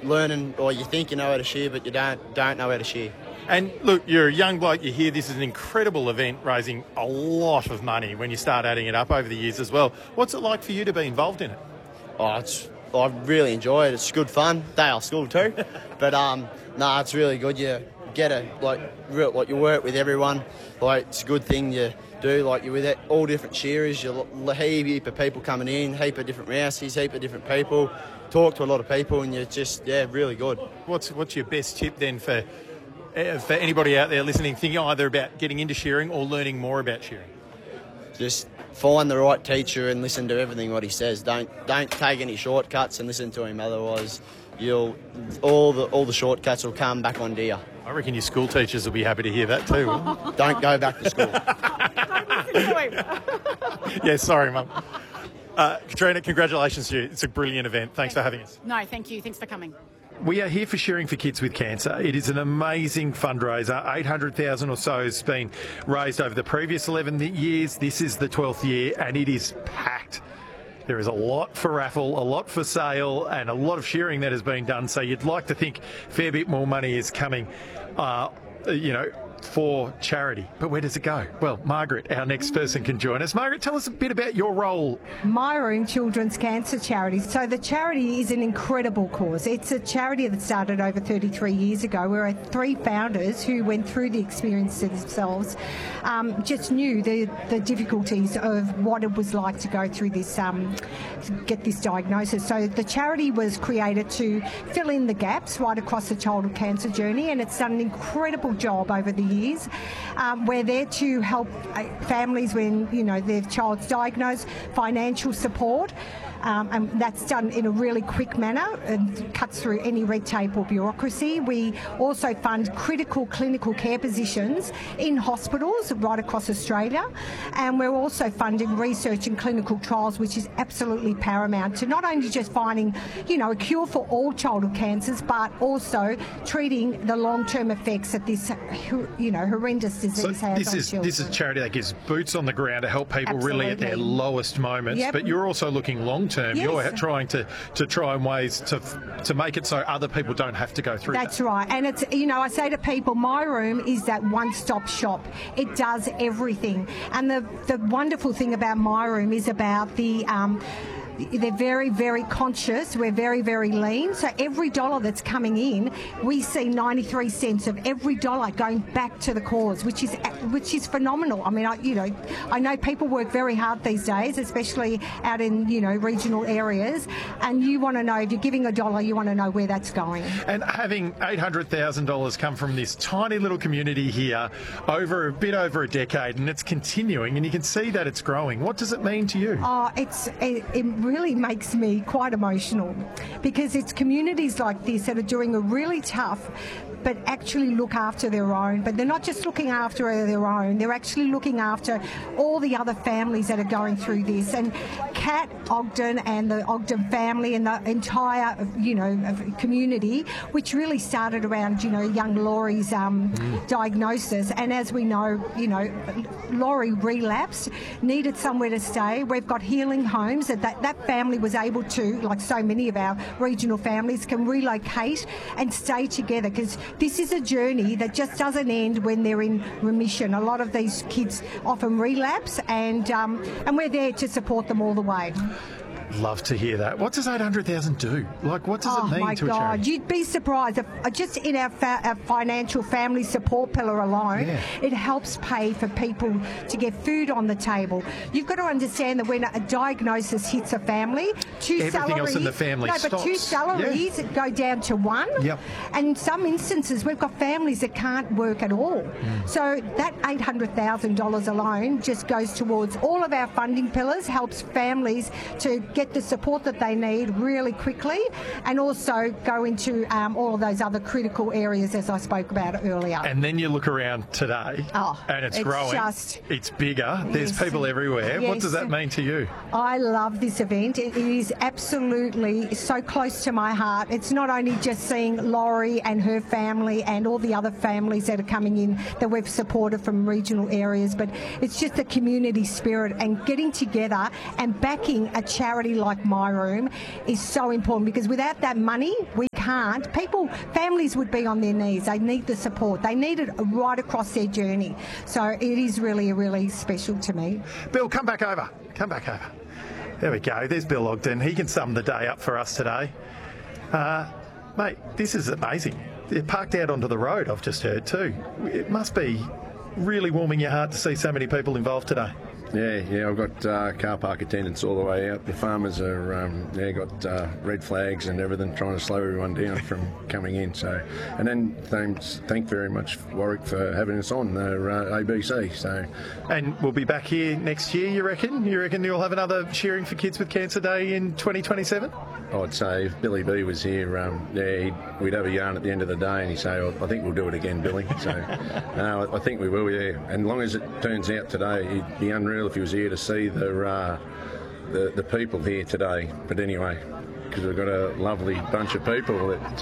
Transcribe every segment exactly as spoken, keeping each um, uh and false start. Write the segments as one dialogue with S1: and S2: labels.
S1: learning, or you think you know how to shear, but you don't don't know how to shear.
S2: And look, you're a young bloke, you're here, this is an incredible event, raising a lot of money when you start adding it up over the years as well. What's it like for you to be involved in it?
S1: Oh, it's, I really enjoy it. It's good fun. Day off school too. But, um, no, nah, it's really good. You get a, like, real, like, you work with everyone. Like, it's a good thing you do. Like, you're with all different shearers. You're a heap of people coming in, heap of different rousies, heap of different people. Talk to a lot of people, and you're just, yeah, really good.
S2: What's, what's your best tip then for... for anybody out there listening, thinking either about getting into shearing or learning more about shearing?
S1: Just find the right teacher and listen to everything what he says. Don't don't take any shortcuts and listen to him. Otherwise, you'll all the all the shortcuts will come back on deer.
S2: I reckon your school teachers will be happy to hear that too.
S1: Don't go back to school.
S3: Don't listen to him.
S2: Yeah, sorry, Mum. Uh, Katrina, congratulations to you. It's a brilliant event. Thanks for having us.
S3: No, thank you. Thanks for coming.
S2: We are here for Shearing for Kids with Cancer. It is an amazing fundraiser. eight hundred thousand dollars or so has been raised over the previous eleven years. This is the twelfth year, and it is packed. There is a lot for raffle, a lot for sale, and a lot of shearing that has been done. So you'd like to think a fair bit more money is coming, uh, you know, for charity. But where does it go? Well, Margaret, our next person, can join us. Margaret, tell us a bit about your role.
S4: Myroom Children's Cancer Charity. So the charity is an incredible cause. It's a charity that started over thirty-three years ago. We were three founders who went through the experience themselves, um, just knew the, the difficulties of what it was like to go through this, um, get this diagnosis. So the charity was created to fill in the gaps right across the childhood cancer journey, and it's done an incredible job over the years. Um, we're there to help uh, families when, you know, their child's diagnosed, financial support. Um, and that's done in a really quick manner and cuts through any red tape or bureaucracy. We also fund critical clinical care positions in hospitals right across Australia, and we're also funding research and clinical trials, which is absolutely paramount to not only just finding, you know, a cure for all childhood cancers, but also treating the long-term effects that this, you know, horrendous disease
S2: so
S4: has
S2: this
S4: on
S2: is,
S4: children.
S2: This is a charity that gives boots on the ground to help people
S4: Absolutely.
S2: really at their lowest moments,
S4: Yep.
S2: but you're also looking long term.
S4: Yes.
S2: You're trying to, to try and ways to to make it so other people don't have to go through
S4: That's
S2: that.
S4: right. And it's, you know, I say to people, Myroom is that one-stop shop. It does everything. And the, the wonderful thing about Myroom is about the... Um, they're very, very conscious. We're very, very lean. So every dollar that's coming in, we see ninety-three cents of every dollar going back to the cause, which is which is phenomenal. I mean, I, you know, I know people work very hard these days, especially out in, you know, regional areas. And you want to know, if you're giving a dollar, you want to know where that's going.
S2: And having eight hundred thousand dollars come from this tiny little community here over a bit over a decade, and it's continuing, and you can see that it's growing. What does it mean to you?
S4: Oh, it's it, it really makes me quite emotional, because it's communities like this that are doing a really tough but actually look after their own. But they're not just looking after their own, they're actually looking after all the other families that are going through this. And Kat Ogden and the Ogden family and the entire, you know, community, which really started around, you know, young Laurie's um, mm. diagnosis. And as we know, you know, Laurie relapsed, needed somewhere to stay. We've got healing homes that, that that family was able to, like so many of our regional families, can relocate and stay together, because this is a journey that just doesn't end when they're in remission. A lot of these kids often relapse, and um, and we're there to support them all the way.
S2: Love to hear that. What does eight hundred thousand dollars do? Like, what does
S4: oh
S2: it mean
S4: my
S2: to
S4: God.
S2: a charity?
S4: You'd be surprised. If, uh, just in our, fa- our financial family support pillar alone,
S2: yeah.
S4: it helps pay for people to get food on the table. You've got to understand that when a diagnosis hits a family, two
S2: Everything
S4: salaries...
S2: else in the family
S4: No,
S2: stops.
S4: but two salaries
S2: yeah.
S4: go down to one.
S2: Yep.
S4: And in some instances, we've got families that can't work at all. Mm. So that eight hundred thousand dollars alone just goes towards all of our funding pillars, helps families to get the support that they need really quickly, and also go into um, all of those other critical areas as I spoke about earlier.
S2: And then you look around today,
S4: oh,
S2: and it's,
S4: it's
S2: growing.
S4: Just,
S2: it's bigger. There's
S4: yes,
S2: people everywhere.
S4: yes.
S2: What does that mean to you?
S4: I love this event. It is absolutely so close to my heart. It's not only just seeing Laurie and her family and all the other families that are coming in that we've supported from regional areas, but it's just the community spirit, and getting together and backing a charity like Myroom is so important, because without that money, we can't, people, families would be on their knees. They need the support. They need it right across their journey. So it is really, really special to me.
S2: Bill, come back over. Come back over. There we go. There's Bill Ogden. He can sum the day up for us today. Uh, mate, this is amazing. They're parked out onto the road, I've just heard too. It must be really warming your heart to see so many people involved today.
S5: Yeah, yeah, I've got uh, car park attendants all the way out. The farmers are, um, yeah, got uh, red flags and everything, trying to slow everyone down from coming in. So, and then thanks, thank very much Warwick for having us on their uh, A B C. So,
S2: and we'll be back here next year. You reckon? You reckon you'll have another Shearing for Kids with Cancer Day in twenty twenty-seven?
S5: I'd say if Billy B was here, um, yeah, he'd, we'd have a yarn at the end of the day, and he'd say, oh, "I think we'll do it again, Billy." So, no, I think we will. Yeah, and as long as it turns out today, he'd be unreal if he was here to see the uh, the, the people here today. But anyway, because we've got a lovely bunch of people that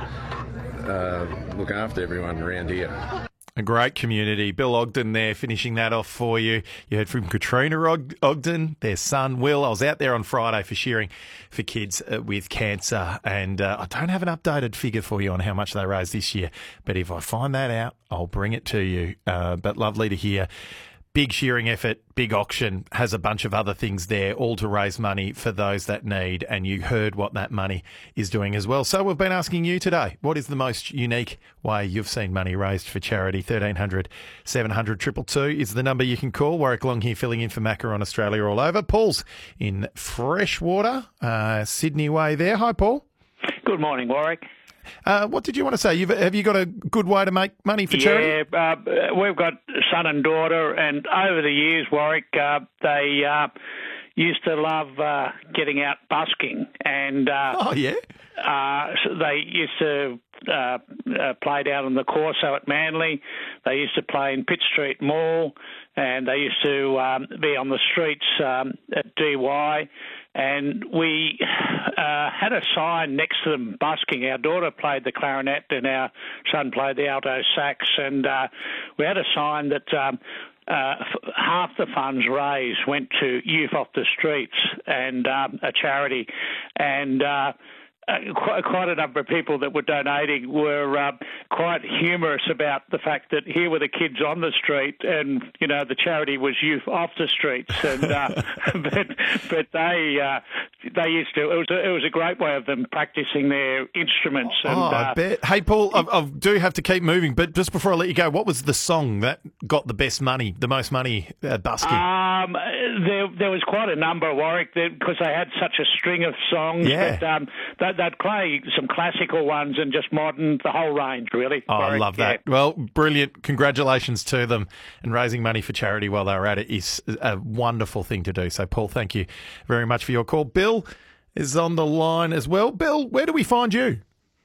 S5: uh, uh, look after everyone around here.
S2: A great community. Bill Ogden there finishing that off for you. You heard from Katrina Og- Ogden, their son Will. I was out there on Friday for Shearing for Kids uh, with Cancer, and uh, I don't have an updated figure for you on how much they raised this year, but if I find that out, I'll bring it to you. Uh, but lovely to hear. Big shearing effort, big auction, has a bunch of other things there, all to raise money for those that need, and you heard what that money is doing as well. So we've been asking you today, what is the most unique way you've seen money raised for charity? thirteen hundred, seven hundred, two two two is the number you can call. Warwick Long here filling in for Macca on Australia All Over. Paul's in Freshwater, uh, Sydney way there. Hi, Paul.
S6: Good morning, Warwick.
S2: Uh, what did you want to say? You've, have you got a good way to make money for charity?
S6: Yeah, uh, we've got son and daughter, and over the years, Warwick, uh, they uh, used to love uh, getting out busking, and uh,
S2: oh yeah,
S6: uh, so they used to uh, uh, play down on the Corso at Manly. They used to play in Pitt Street Mall, and they used to um, be on the streets um, at D Y. And we uh, had a sign next to them busking. Our daughter played the clarinet and our son played the alto sax. And uh, we had a sign that um, uh, f- half the funds raised went to Youth Off the Streets and um, a charity. And uh, Uh, quite, quite a number of people that were donating were uh, quite humorous about the fact that here were the kids on the street, and you know the charity was Youth Off the Streets, and uh, but but they uh, they used to. It was a, it was a great way of them practicing their instruments. And,
S2: oh, I
S6: uh,
S2: bet. Hey, Paul, I, I do have to keep moving, but just before I let you go, what was the song that got the best money, the most money uh, busking?
S6: Um, there there was quite a number, Warwick, because they had such a string of songs.
S2: Yeah.
S6: But, um, they, they'd play some classical ones and just modern, the whole range, really.
S2: Oh,
S6: Warwick,
S2: I love that.
S6: yeah.
S2: Well, brilliant. Congratulations to them. And raising money for charity while they were at it is a wonderful thing to do. So, Paul, thank you very much for your call. Bill is on the line as well. Bill, where do we find you?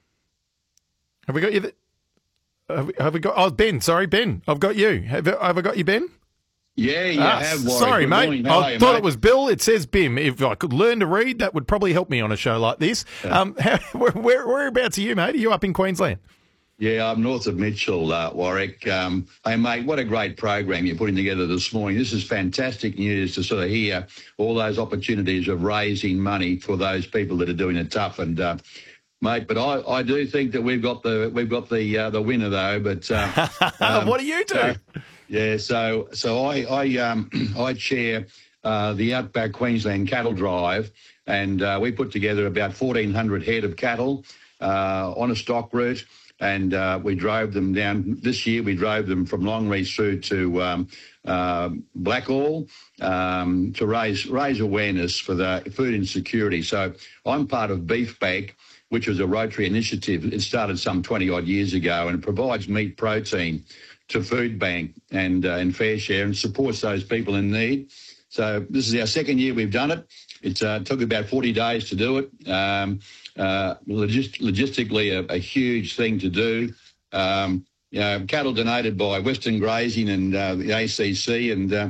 S2: Have we got you? Th- have, we, have we got? Oh, Ben. Sorry, Ben. I've got you. Have, have I got you, Ben?
S7: Yeah, you
S2: ah,
S7: have. Warwick.
S2: Sorry,
S7: Good
S2: mate.
S7: morning. How
S2: I
S7: are you,
S2: thought
S7: mate?
S2: it was Bill. It says Bim. If I could learn to read, that would probably help me on a show like this.
S7: Yeah.
S2: Um, how, where, where, whereabouts are you, mate? Are you up in Queensland?
S7: Yeah, I'm north of Mitchell, uh, Warwick. Um, hey, mate, what a great program you're putting together this morning. This is fantastic news to sort of hear all those opportunities of raising money for those people that are doing it tough. And uh, mate, but I, I do think that we've got the we've got the uh, the winner though. But uh, um,
S2: what do you do?
S7: So, yeah, so so I I um I chair uh, the Outback Queensland Cattle Drive, and uh, we put together about fourteen hundred head of cattle uh, on a stock route. And uh, we drove them down this year. We drove them from Longreach through to um, uh, Blackall um, to raise raise awareness for the food insecurity. So I'm part of Beef Bank, which was a Rotary initiative. It started some twenty odd years ago, and it provides meat protein to Food Bank and uh, and FareShare, and supports those people in need. So this is our second year we've done it. It uh, took about forty days to do it. Um, Uh, logist- logistically, a, a huge thing to do. Um, you know, cattle donated by Western Grazing and uh, the A C C, and uh,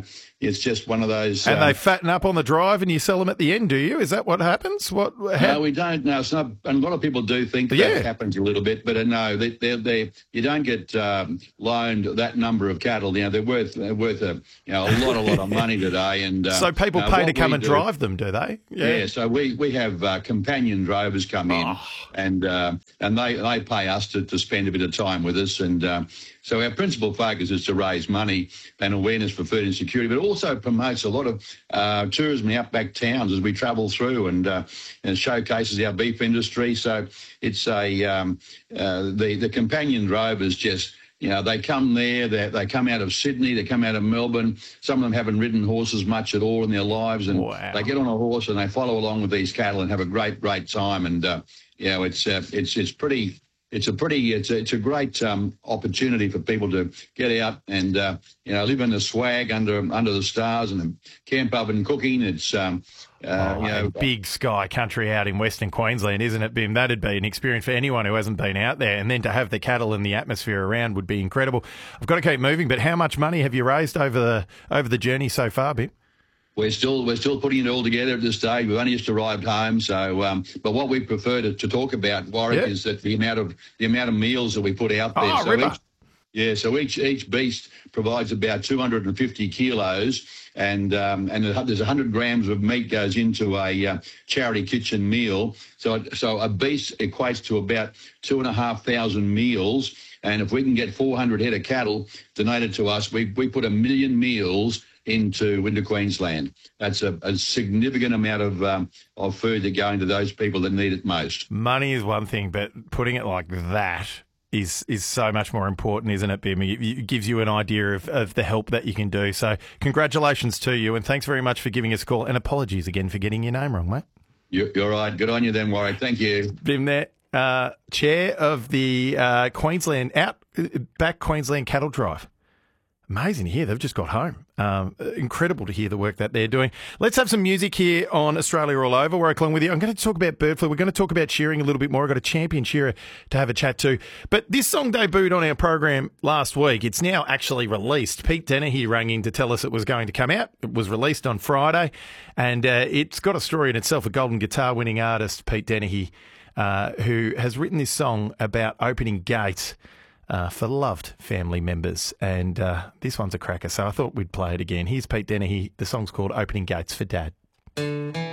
S7: it's just one of those.
S2: And
S7: um,
S2: they fatten up on the drive, and you sell them at the end. Do you? Is that what happens? What? How?
S7: No, we don't. No, it's not. And a lot of people do think that
S2: Yeah.
S7: happens a little bit, but uh, no, they, they, they, you don't get um, loaned that number of cattle. You know, they're worth they're worth a you know a lot, a lot of money today. And uh,
S2: So people
S7: uh,
S2: pay
S7: what
S2: to come
S7: we
S2: and
S7: do-
S2: drive them, do they?
S7: Yeah. so we, we have uh, companion drovers come in,
S2: Oh.
S7: and uh, and they, they pay us to, to spend a bit of time with us. And um, so our principal focus is to raise money and awareness for food insecurity, but also promotes a lot of uh, tourism in outback towns as we travel through, and, uh, and showcases our beef industry. So it's a um, uh, the the companion drovers just. You know, they come there, they, they come out of Sydney, they come out of Melbourne. Some of them haven't ridden horses much at all in their lives, and
S2: Wow.
S7: they get on a horse and they follow along with these cattle and have a great, great time. And, uh, you know, it's uh, it's it's pretty, it's a pretty, it's a, it's a great um, opportunity for people to get out and, uh, you know, live in the swag under under the stars and camp oven cooking. It's, um, uh,
S2: Oh,
S7: you know,
S2: big sky country out in Western Queensland, isn't it, Bim? That'd be an experience for anyone who hasn't been out there. And then to have the cattle and the atmosphere around would be incredible. I've got to keep moving, but how much money have you raised over the over the journey so far, Bim?
S7: We're still we're still putting it all together at this stage. We've only just arrived home, so um, but what we prefer to, to talk about, Warwick,
S2: Yeah.
S7: is that the amount of the amount of meals that we put out there.
S2: Oh,
S7: so
S2: ripper.
S7: each, yeah, so each each beast provides about two hundred fifty kilos, and um, and there's one hundred grams of meat goes into a uh, charity kitchen meal. So so a beast equates to about two and a half thousand meals, and if we can get four hundred head of cattle donated to us, we we put a million meals into into Queensland. That's a, a significant amount of um, of food that go into those people that need it most.
S2: Money is one thing, but putting it like that is is so much more important, isn't it, Bim? It, it gives you an idea of, of the help that you can do. So congratulations to you, and thanks very much for giving us a call. And apologies again for getting your name wrong, mate.
S7: You're, you're right. Good on you then, Warwick. Thank you.
S2: Bim there, uh, chair of the uh, Queensland out back Queensland Cattle Drive. Amazing to hear they've just got home. Um, incredible to hear the work that they're doing. Let's have some music here on Australia All Over. Warwick Long with you. I'm going to talk about bird flu. We're going to talk about shearing a little bit more. I've got a champion shearer to have a chat to. But this song debuted on our program last week. It's now actually released. Pete Dennehy rang in to tell us it was going to come out. It was released on Friday, and uh, it's got a story in itself. A Golden Guitar winning artist, Pete Dennehy, uh, who has written this song about opening gates Uh, for loved family members, and uh, this one's a cracker, so I thought we'd play it again. Here's Pete Dennehy. The song's called Opening Gates for Dad.